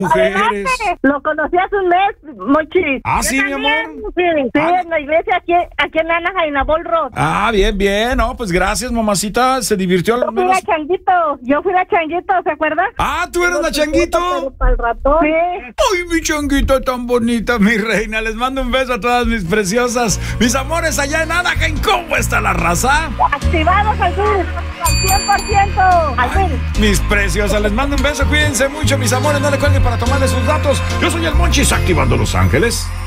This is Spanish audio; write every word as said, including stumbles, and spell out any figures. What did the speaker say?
mujeres. Lo conocí hace un mes, Monchis. Ah, sí, mi amor. Sí, sí Ah. en la iglesia aquí, aquí en Anaheim, en Ball Road. Ah, bien, bien. No, pues gracias, mamacita. Se divirtió al Yo fui menos. la Changuito, yo fui la Changuito, ¿se acuerda? Ah, tú eres la Changuito. Pero para el ratón. Sí. Ay, mi changuita tan bonita, mi reina. Les mando un beso a todas mis preciosas, mis amores allá en Anaheim. ¿Cómo está la raza? Activados al cien por ciento. Al fin. Mis preciosas, les mando un beso. Cuídense mucho, mis amores. No le cuelguen para tomarles sus datos. Yo soy el Monchis, activando Los Ángeles.